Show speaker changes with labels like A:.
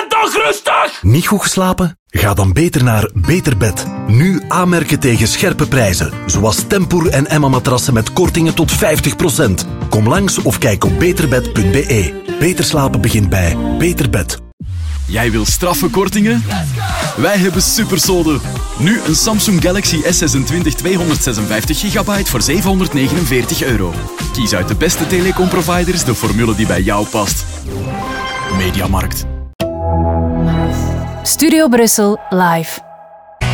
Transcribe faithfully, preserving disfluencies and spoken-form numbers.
A: ben toch rustig!
B: Niet goed geslapen? Ga dan beter naar Beter Bed. Nu aanmerken tegen scherpe prijzen. Zoals Tempoor en Emma matrassen met kortingen tot vijftig procent. Kom langs of kijk op beterbed punt be. Beter slapen begint bij Beter Bed.
C: Jij wil straffe kortingen? Wij hebben supersode. Nu een Samsung Galaxy S zesentwintig tweehonderdzesenvijftig gigabyte voor zevenhonderdnegenenveertig euro. Kies uit de beste telecomproviders de formule die bij jou past. Mediamarkt.
D: Studio Brussel live.